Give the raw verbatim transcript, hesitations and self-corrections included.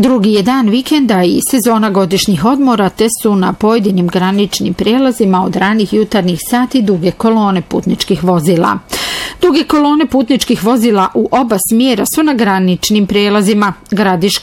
Drugi je dan vikenda i sezona godišnjih odmora, te su na pojedinim graničnim prijelazima od ranih jutarnjih sati duge kolone putničkih vozila. Duge kolone putničkih vozila u oba smjera su na graničnim prijelazima Gradiška